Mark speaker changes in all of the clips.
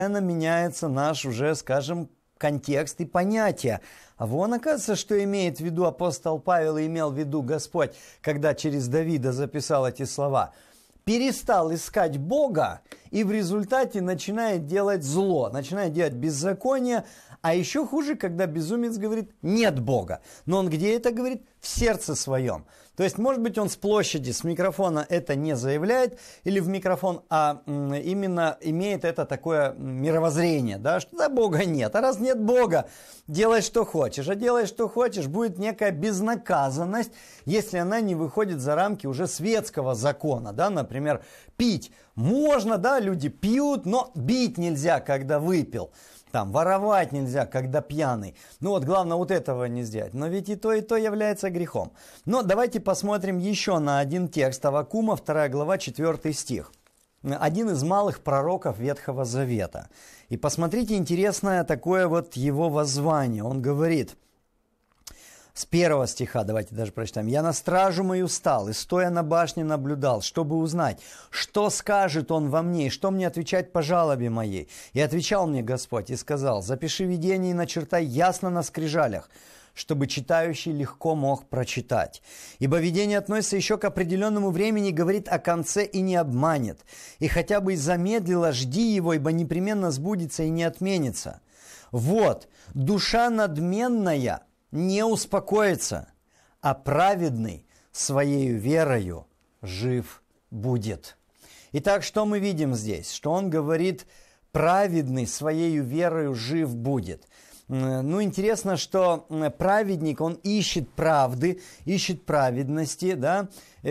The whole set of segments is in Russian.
Speaker 1: меняется наш уже, скажем, контекст и понятие. А вон, оказывается, что имеет в виду апостол Павел и имел в виду Господь, когда через Давида записал эти слова. Перестал искать Бога и в результате начинает делать зло, начинает делать беззаконие. А еще хуже, когда безумец говорит «нет Бога». Но он где это говорит? В сердце своем. То есть, может быть, он с площади, с микрофона это не заявляет, или в микрофон, а именно имеет это такое мировоззрение, да, что да, Бога нет. А раз нет Бога, делай, что хочешь. А делай, что хочешь, будет некая безнаказанность, если она не выходит за рамки уже светского закона. Да? Например, пить можно, да, люди пьют, но бить нельзя, когда выпил. Там, воровать нельзя, когда пьяный. Ну вот, главное вот этого не сделать. Но ведь и то является грехом. Но давайте посмотрим еще на один текст. Аввакума, 2 глава, 4 стих. Один из малых пророков Ветхого Завета. И посмотрите, интересное такое вот его воззвание. Он говорит... С 1 стиха, давайте даже прочитаем. «Я на стражу мою стал, и стоя на башне наблюдал, чтобы узнать, что скажет он во мне, и что мне отвечать по жалобе моей. И отвечал мне Господь, и сказал, запиши видение и начертай ясно на скрижалях, чтобы читающий легко мог прочитать. Ибо видение относится еще к определенному времени, говорит о конце и не обманет. И хотя бы и замедлило, жди его, ибо непременно сбудется и не отменится. Вот, душа надменная не успокоится, а праведный своею верою жив будет». Итак, что мы видим здесь? Что он говорит, праведный своею верою жив будет. Ну, интересно, что праведник, он ищет правды, ищет праведности, да?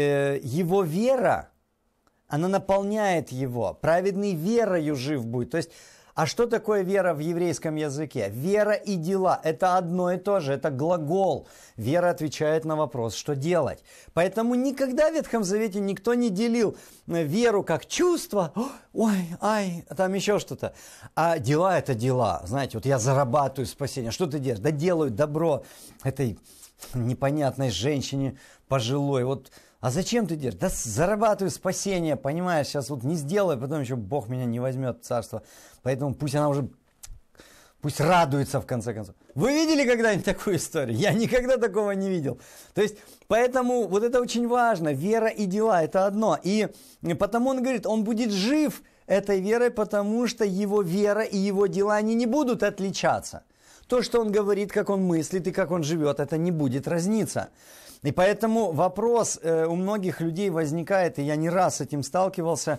Speaker 1: Его вера, она наполняет его. Праведный верою жив будет. То есть, а что такое вера в еврейском языке? Вера и дела – это одно и то же, это глагол. Вера отвечает на вопрос, что делать. Поэтому никогда в Ветхом Завете никто не делил веру как чувство, ой, ай, там еще что-то. А дела – это дела. Знаете, вот я зарабатываю спасение, что ты делаешь? Да делаю добро этой непонятной женщине пожилой. Вот, а зачем ты делаешь? Да зарабатываю спасение, понимаешь, сейчас вот не сделаю, потом еще Бог меня не возьмет в царство. Поэтому пусть она уже, пусть радуется в конце концов. Вы видели когда-нибудь такую историю? Я никогда такого не видел. То есть, поэтому вот это очень важно. Вера и дела – это одно. И потому он говорит, он будет жив этой верой, потому что его вера и его дела, они не будут отличаться. То, что он говорит, как он мыслит и как он живет, это не будет разниться. И поэтому вопрос у многих людей возникает, и я не раз с этим сталкивался,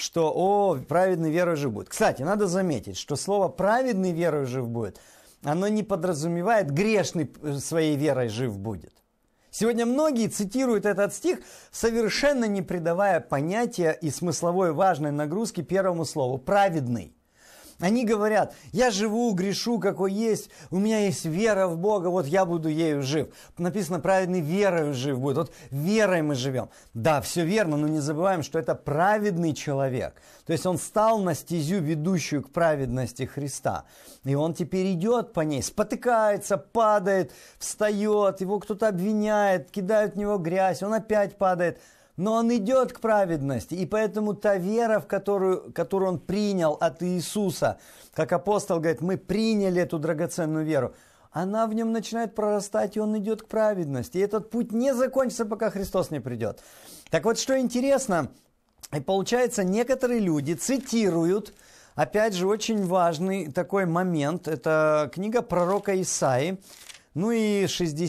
Speaker 1: что, праведный верой жив будет. Кстати, надо заметить, что слово «праведный верой жив будет», оно не подразумевает «грешный своей верой жив будет». Сегодня многие цитируют этот стих, совершенно не придавая понятия и смысловой важной нагрузки первому слову «праведный». Они говорят, я живу, грешу, какой есть, у меня есть вера в Бога, вот я буду ею жив. Написано, праведный верою жив будет, вот верой мы живем. Да, все верно, но не забываем, что это праведный человек. То есть он стал на стезю, ведущую к праведности Христа. И он теперь идет по ней, спотыкается, падает, встает, его кто-то обвиняет, кидают в него грязь, он опять падает. Но он идет к праведности, и поэтому та вера, которую он принял от Иисуса, как апостол говорит, мы приняли эту драгоценную веру, она в нем начинает прорастать, и он идет к праведности. И этот путь не закончится, пока Христос не придет. Так вот, что интересно, и получается, некоторые люди цитируют, опять же, очень важный такой момент, это книга пророка Исаии, ну и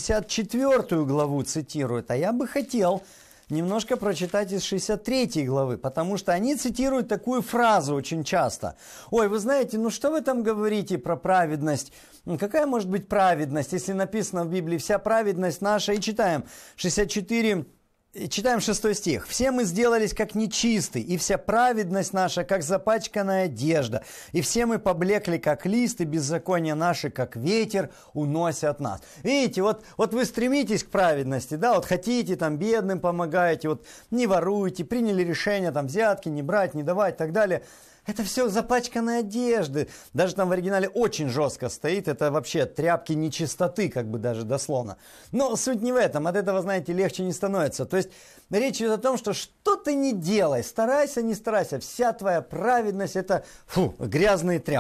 Speaker 1: 64 главу цитируют, а я бы хотел немножко прочитать из 63 главы, потому что они цитируют такую фразу очень часто. Ой, вы знаете, ну что вы там говорите про праведность? Какая может быть праведность, если написано в Библии «вся праведность наша»? И читаем 64, читаем 6 стих. «Все мы сделались как нечистые, и вся праведность наша, как запачканная одежда, и все мы поблекли, как лист, и беззаконие наше, как ветер, уносят нас». Видите, вот вы стремитесь к праведности, да, вот хотите, там, бедным помогаете, вот не воруете, приняли решение, там, взятки не брать, не давать и так далее. Это все запачканные одежды. Даже там в оригинале очень жестко стоит. Это вообще тряпки нечистоты, как бы даже дословно. Но суть не в этом. От этого, знаете, легче не становится. То есть речь идет о том, что ты не делай. Старайся, не старайся. Вся твоя праведность это грязные тряпки.